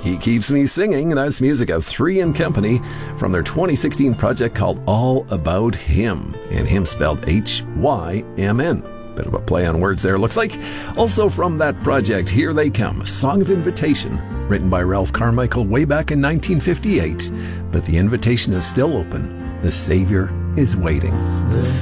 He Keeps Me Singing. That's music of Three and Company from their 2016 project called All About Him. And him spelled H-Y-M-N. Bit of a play on words there, looks like. Also from that project, Here They Come, a song of invitation, written by Ralph Carmichael way back in 1958. But the invitation is still open. The Savior is waiting.